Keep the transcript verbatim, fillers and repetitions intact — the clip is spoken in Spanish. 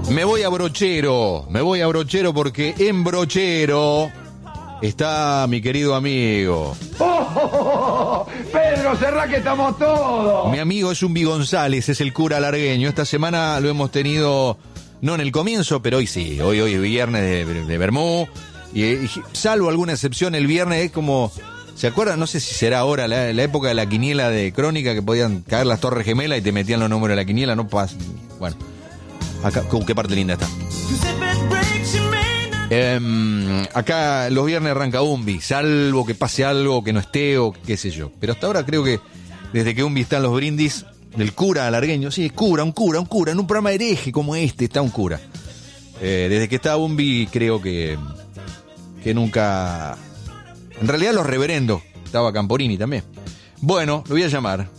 Me voy a Brochero, me voy a Brochero porque en Brochero está mi querido amigo. ¡Oh, oh, oh, oh! Pedro, cerrá que estamos todos. Mi amigo es Umbi González, es el cura largueño. Esta semana lo hemos tenido, no en el comienzo, pero hoy sí. Hoy, hoy es viernes de, de Bermú. Y, y salvo alguna excepción, el viernes es como... ¿Se acuerdan? No sé si será ahora la, la época de la quiniela de Crónica, que podían caer las Torres Gemelas y te metían los números de la quiniela. No pasa. Bueno, acá, uh, qué parte linda está. Eh, acá los viernes arranca Umbi, salvo que pase algo, que no esté o qué sé yo. Pero hasta ahora creo que desde que Umbi está en los brindis del cura largueño, sí, cura, un cura, un cura, en un programa hereje como este está un cura. Eh, desde que está Umbi creo que, que nunca... En realidad los reverendos, estaba Camporini también. Bueno, lo voy a llamar.